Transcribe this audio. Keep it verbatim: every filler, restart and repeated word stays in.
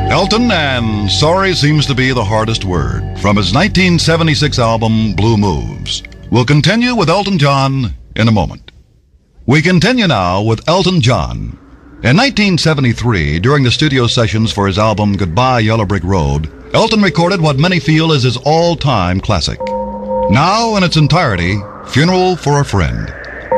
Elton, and sorry seems to be the hardest word, from his nineteen seventy-six album, Blue Moves. We'll continue with Elton John in a moment. We continue now with Elton John. In nineteen seventy-three, during the studio sessions for his album Goodbye Yellow Brick Road, Elton recorded what many feel is his all-time classic. Now, in its entirety, Funeral for a Friend.